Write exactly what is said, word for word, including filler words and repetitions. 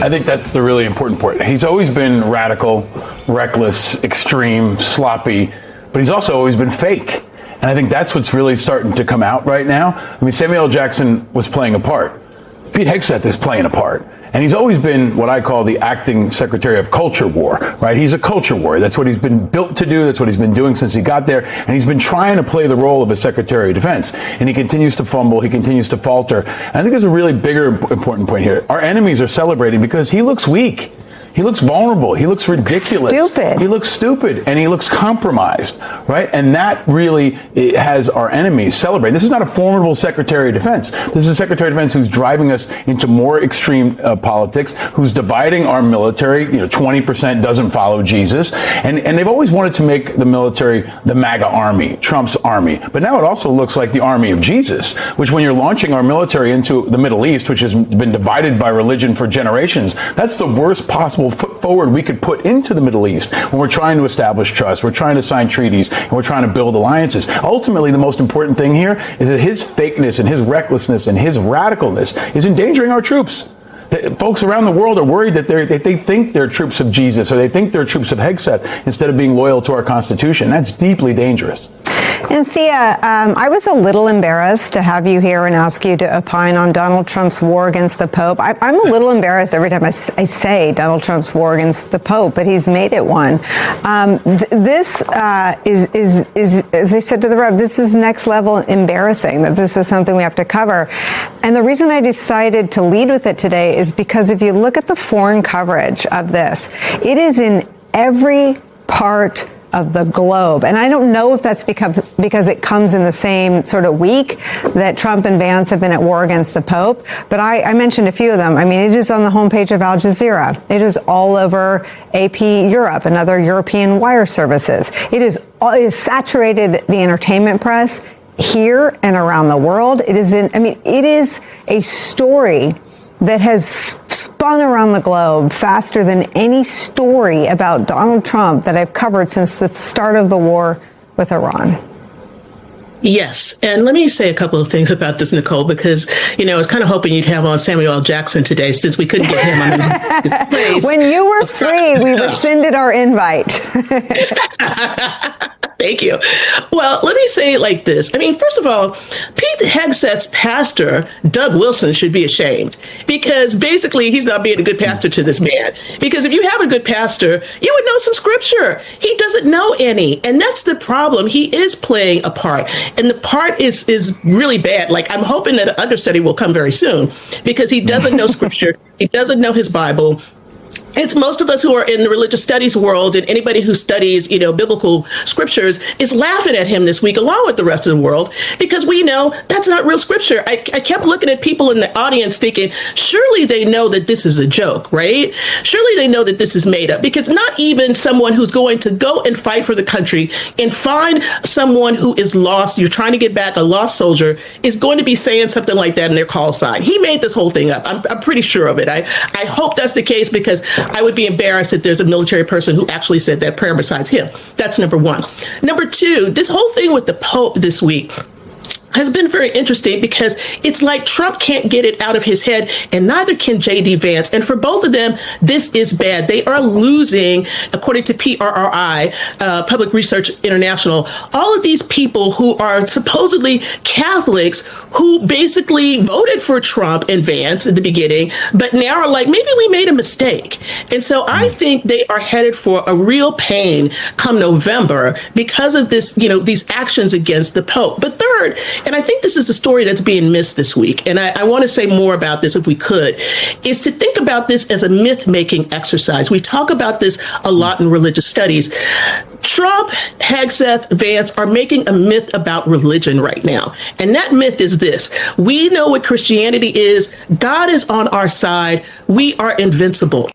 I think that's the really important point. He's always been radical, reckless, extreme, sloppy, but he's also always been fake. And I think that's what's really starting to come out right now. I mean, Samuel L. Jackson was playing a part. Pete Hegseth is playing a part. And he's always been what I call the acting secretary of culture war, right? He's a culture warrior. That's what he's been built to do. That's what he's been doing since he got there. And he's been trying to play the role of a secretary of defense. And he continues to fumble. He continues to falter. And I think there's a really bigger important point here. Our enemies are celebrating because he looks weak. He looks vulnerable. He looks ridiculous. Stupid. He looks stupid, and he looks compromised, right? And that really has our enemies celebrate. This is not a formidable Secretary of Defense. This is a Secretary of Defense who's driving us into more extreme uh, politics, who's dividing our military. You know, twenty percent doesn't follow Jesus. And, and they've always wanted to make the military the MAGA army, Trump's army. But now it also looks like the army of Jesus, which when you're launching our military into the Middle East, which has been divided by religion for generations, that's the worst possible foot forward we could put into the Middle East when we're trying to establish trust, we're trying to sign treaties, and we're trying to build alliances. Ultimately, the most important thing here is that his fakeness and his recklessness and his radicalness is endangering our troops. The folks around the world are worried that, they're, that they think they're troops of Jesus or they think they're troops of Hegseth instead of being loyal to our Constitution. That's deeply dangerous. And Sia, um, I was a little embarrassed to have you here and ask you to opine on Donald Trump's war against the Pope. I, I'm a little embarrassed every time I, I say Donald Trump's war against the Pope, but he's made it one. Um, th- this uh, is, is, is, as I said to the Rev, this is next level embarrassing, that this is something we have to cover. And the reason I decided to lead with it today is because if you look at the foreign coverage of this, it is in every part of the globe. And I don't know if that's because, because it comes in the same sort of week that Trump and Vance have been at war against the Pope. But I, I mentioned a few of them. I mean, it is on the homepage of Al Jazeera. It is all over A P Europe and other European wire services. It is, it is saturated the entertainment press here and around the world. It is in, I mean, it is a story that has spun around the globe faster than any story about Donald Trump that I've covered since the start of the war with Iran. Yes. And let me say a couple of things about this, Nicole, because, you know, I was kind of hoping you'd have on Samuel L. Jackson today since we couldn't get him on his place. When you were free, we rescinded our invite. Thank you. Well, let me say it like this. I mean, first of all, Pete Hegseth's pastor, Doug Wilson, should be ashamed because basically he's not being a good pastor to this man. Because if you have a good pastor, you would know some scripture. He doesn't know any. And that's the problem. He is playing a part. And the part is is really bad. Like, I'm hoping that an understudy will come very soon because he doesn't know scripture. He doesn't know his Bible. It's most of us who are in the religious studies world, and anybody who studies, you know, biblical scriptures is laughing at him this week, along with the rest of the world, because we know that's not real scripture. I, I kept looking at people in the audience thinking, surely they know that this is a joke, right? Surely they know that this is made up, because not even someone who's going to go and fight for the country and find someone who is lost, you're trying to get back a lost soldier, is going to be saying something like that in their call sign. He made this whole thing up. I'm, I'm pretty sure of it. I, I hope that's the case, because I would be embarrassed if there's a military person who actually said that prayer besides him. That's number one. Number two, this whole thing with the Pope this week has been very interesting because it's like Trump can't get it out of his head, and neither can J D Vance. And for both of them, this is bad. They are losing, according to P R R I, uh, Public Research International, all of these people who are supposedly Catholics who basically voted for Trump and Vance at the beginning, but now are like, maybe we made a mistake. And so I think they are headed for a real pain come November because of this, you know, these actions against the Pope. But third, and I think this is the story that's being missed this week, and I, I want to say more about this if we could, is to think about this as a myth-making exercise. We talk about this a lot in religious studies. Trump, Hegseth, Vance are making a myth about religion right now. And that myth is this. We know what Christianity is. God is on our side. We are invincible.